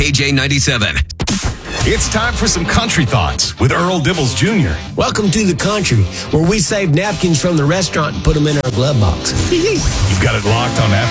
KJ97. It's time for some country thoughts with Earl Dibbles Jr. Welcome to the country, where we save napkins from the restaurant and put them in our glove box. You've got it locked on